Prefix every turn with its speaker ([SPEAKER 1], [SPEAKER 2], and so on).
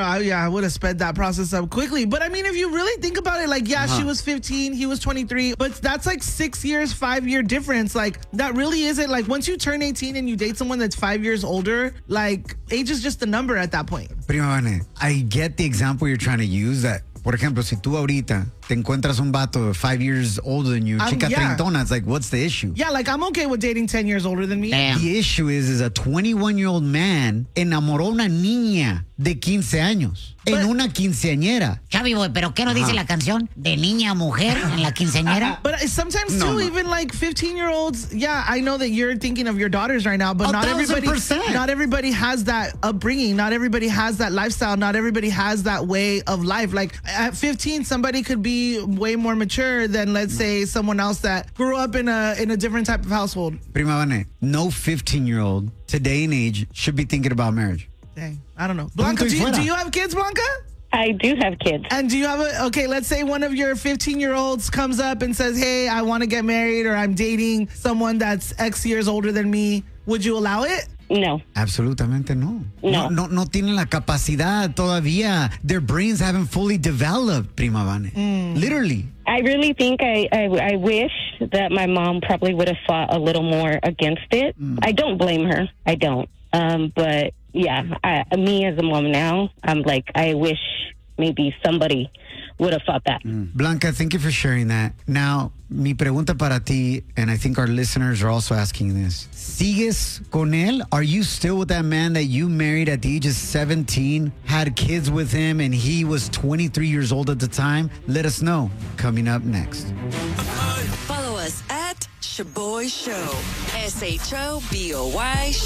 [SPEAKER 1] I would have sped that process up quickly. But I mean, if you really think about it, like, she was 15, he was 23, but that's like 6 years, 5-year difference. Like, that really isn't, like, once you turn 18 and you date someone that's 5 years older, like, age is just a number at that point.
[SPEAKER 2] Prima Vane, I get the example you're trying to use that. Por ejemplo, si tú ahorita te encuentras un vato 5 years older than you, chica treintona, it's like, what's the issue?
[SPEAKER 1] Yeah, like, I'm okay with dating 10 years older than me.
[SPEAKER 3] Damn.
[SPEAKER 2] The issue is a 21-year-old man enamoró una niña de 15 años en una quinceañera.
[SPEAKER 3] Chavi boy, pero ¿qué nos dice la canción? De niña a mujer en la quinceañera.
[SPEAKER 1] But sometimes too, even like 15-year-olds, I know that you're thinking of your daughters right now, but not everybody has that upbringing. Not everybody has that lifestyle. Not everybody has that way of life. Like, at 15, somebody could be way more mature than, let's say, someone else that grew up in a different type of household.
[SPEAKER 2] Prima Vane, no 15-year-old today and age should be thinking about marriage.
[SPEAKER 1] Dang, I don't know. Blanca, do you have kids, Blanca?
[SPEAKER 4] I do have kids.
[SPEAKER 1] And do you have let's say one of your 15-year-olds comes up and says, hey, I want to get married, or I'm dating someone that's X years older than me. Would you allow it?
[SPEAKER 4] No.
[SPEAKER 2] Absolutamente no.
[SPEAKER 4] No.
[SPEAKER 2] No tienen la capacidad todavía. Their brains haven't fully developed, Prima Vane. Literally.
[SPEAKER 4] I really think I wish that my mom probably would have fought a little more against it. I don't blame her. I don't. But yeah, me as a mom now, I'm like, I wish maybe somebody would have fought that.
[SPEAKER 2] Blanca, thank you for sharing that. Now, mi pregunta para ti, and I think our listeners are also asking this. ¿Sigues con él? Are you still with that man that you married at the age of 17, had kids with him, and he was 23 years old at the time? Let us know. Coming up next.
[SPEAKER 5] Follow us at Shoboy Show. SHOBOY